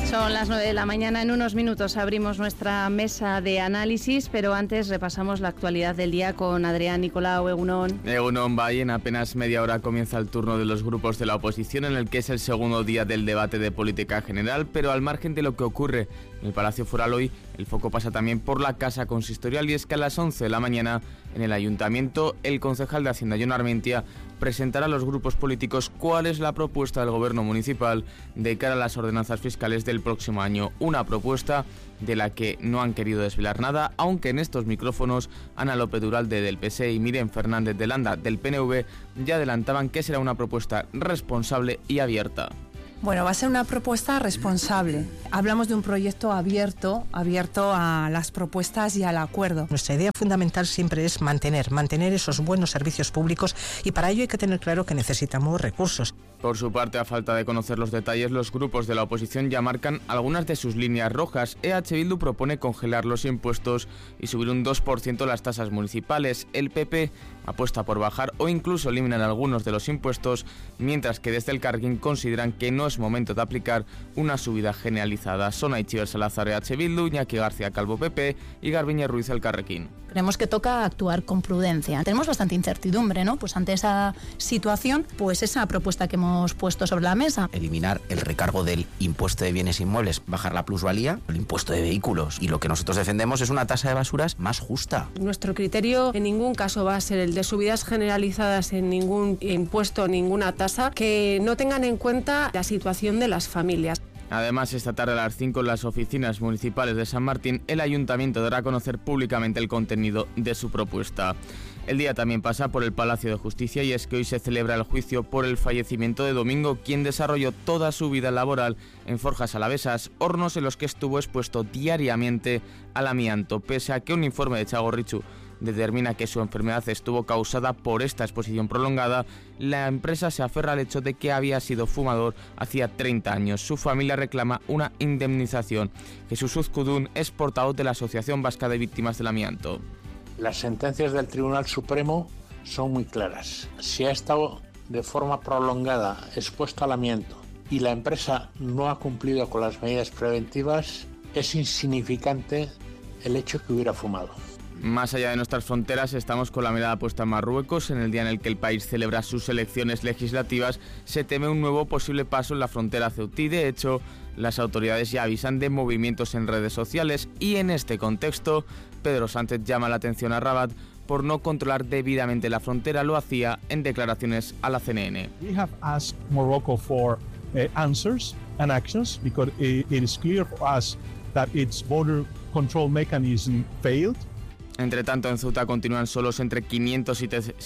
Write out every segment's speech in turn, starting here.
Son las 9 de la mañana, en unos minutos abrimos nuestra mesa de análisis, pero antes repasamos la actualidad del día con Adrián Nicolau. Egunon. Egunon, Bay. En apenas media hora comienza el turno de los grupos de la oposición, en el que es el segundo día del debate de política general, pero al margen de lo que ocurre en el Palacio Foral hoy, el foco pasa también por la Casa Consistorial, y es que a las 11 de la mañana en el Ayuntamiento el concejal de Hacienda, Jon Armentia, presentará a los grupos políticos cuál es la propuesta del gobierno municipal de cara a las ordenanzas fiscales del próximo año. Una propuesta de la que no han querido desvelar nada, aunque en estos micrófonos Ana López Duralde del PSE y Miren Fernández de Landa del PNV ya adelantaban que será una propuesta responsable y abierta. Bueno, va a ser una propuesta responsable. Hablamos de un proyecto abierto a las propuestas y al acuerdo. Nuestra idea fundamental siempre es mantener esos buenos servicios públicos, y para ello hay que tener claro que necesitamos recursos. Por su parte, a falta de conocer los detalles, los grupos de la oposición ya marcan algunas de sus líneas rojas. EH Bildu propone congelar los impuestos y subir un 2% las tasas municipales. El PP apuesta por bajar o incluso eliminar algunos de los impuestos, mientras que desde Elkarrekin consideran que no es momento de aplicar una subida generalizada. Son Aitziber Salazar, EH Bildu, Iñaki García Calvo, PP, y Garbiñe Ruiz, Elkarrekin. Creemos que toca actuar con prudencia. Tenemos bastante incertidumbre, ¿no? Pues ante esa situación, pues esa propuesta que hemos puesto sobre la mesa. Eliminar el recargo del impuesto de bienes inmuebles, bajar la plusvalía, el impuesto de vehículos, y lo que nosotros defendemos es una tasa de basuras más justa. Nuestro criterio en ningún caso va a ser el de subidas generalizadas en ningún impuesto, ninguna tasa, que no tengan en cuenta la situación de las familias. Además, esta tarde a las 5 en las oficinas municipales de San Martín, el ayuntamiento dará a conocer públicamente el contenido de su propuesta. El día también pasa por el Palacio de Justicia, y es que hoy se celebra el juicio por el fallecimiento de Domingo, quien desarrolló toda su vida laboral en Forjas Alavesas, hornos en los que estuvo expuesto diariamente al amianto, pese a que un informe de Txagorritxu determina que su enfermedad estuvo causada por esta exposición prolongada. La empresa se aferra al hecho de que había sido fumador hacía 30 años. Su familia reclama una indemnización. Jesús Uzkudun es portavoz de la Asociación Vasca de Víctimas del Amianto. Las sentencias del Tribunal Supremo son muy claras. Si ha estado de forma prolongada expuesto al amianto y la empresa no ha cumplido con las medidas preventivas, es insignificante el hecho que hubiera fumado. Más allá de nuestras fronteras, estamos con la mirada puesta en Marruecos. En el día en el que el país celebra sus elecciones legislativas, se teme un nuevo posible paso en la frontera ceutí. De hecho, las autoridades ya avisan de movimientos en redes sociales, y en este contexto, Pedro Sánchez llama la atención a Rabat por no controlar debidamente la frontera. Lo hacía en declaraciones a la CNN. We have asked Morocco for answers and actions because it is clear for us that its border control mechanism failed. Entre tanto, en Ceuta continúan solos entre 500 y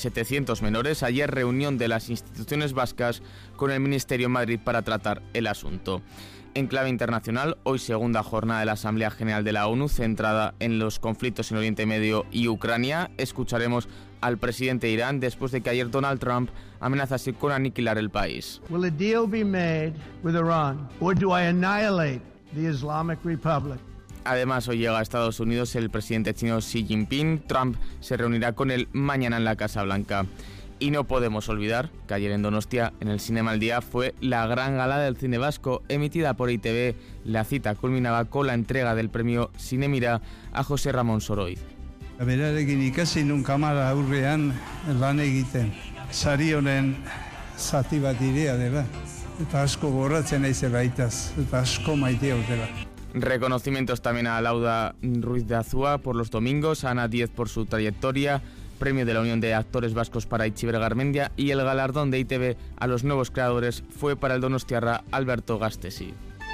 700 menores. Ayer reunión de las instituciones vascas con el Ministerio en Madrid para tratar el asunto. En clave internacional, hoy segunda jornada de la Asamblea General de la ONU centrada en los conflictos en Oriente Medio y Ucrania. Escucharemos al presidente de Irán después de que ayer Donald Trump amenazase con aniquilar el país. Will a deal be made with Iran, or do I annihilate the Islamic Republic? Además, hoy llega a Estados Unidos el presidente chino Xi Jinping. Trump se reunirá con él mañana en la Casa Blanca. Y no podemos olvidar que ayer en Donostia, en el Cinema al Día, fue la gran gala del cine vasco emitida por ITV. La cita culminaba con la entrega del premio Zinemira a José Ramón Soroiz. Berarekin ikasi nun kamara aurrean lan egiten. Sari honen zati bat irea dela. Eta asko goratzen naizela aitaz, eta asko maitea dela. Reconocimientos también a Lauda Ruiz de Azúa por Los Domingos, a Ana Díez por su trayectoria, premio de la Unión de Actores Vascos para Itziber Garmendia, y el galardón de ITV a los nuevos creadores fue para el donostiarra Alberto Gastesi.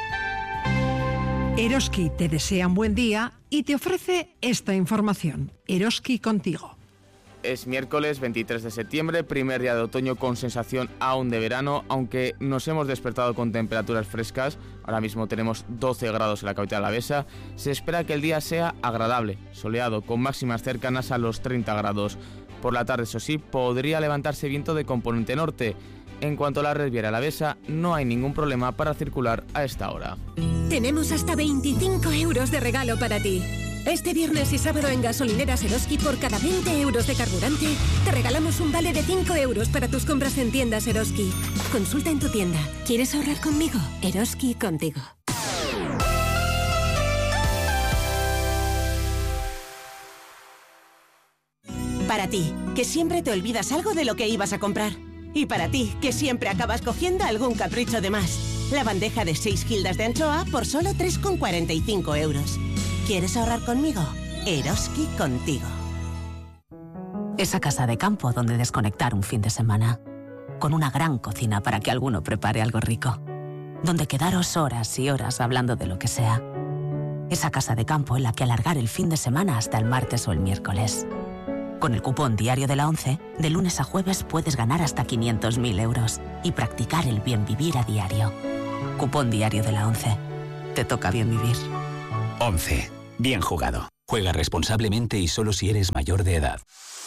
Eroski te desea un buen día y te ofrece esta información. Eroski contigo. Es miércoles 23 de septiembre, primer día de otoño con sensación aún de verano, aunque nos hemos despertado con temperaturas frescas. Ahora mismo tenemos 12 grados en la capital alavesa. Se espera que el día sea agradable, soleado, con máximas cercanas a los 30 grados. Por la tarde, eso sí, podría levantarse viento de componente norte. En cuanto a la Riviera Alavesa, no hay ningún problema para circular a esta hora. Tenemos hasta 25 euros de regalo para ti. Este viernes y sábado en gasolineras Eroski, por cada 20 euros de carburante, te regalamos un vale de 5 euros para tus compras en tiendas Eroski. Consulta en tu tienda. ¿Quieres ahorrar conmigo? Eroski contigo. Para ti, que siempre te olvidas algo de lo que ibas a comprar. Y para ti, que siempre acabas cogiendo algún capricho de más. La bandeja de 6 gildas de anchoa por solo 3,45 euros. ¿Quieres ahorrar conmigo? Eroski contigo. Esa casa de campo donde desconectar un fin de semana. Con una gran cocina para que alguno prepare algo rico. Donde quedaros horas y horas hablando de lo que sea. Esa casa de campo en la que alargar el fin de semana hasta el martes o el miércoles. Con el cupón diario de la ONCE, de lunes a jueves puedes ganar hasta 500.000 euros y practicar el bien vivir a diario. Cupón diario de la ONCE. Te toca bien vivir. 11. Bien jugado. Juega responsablemente y solo si eres mayor de edad.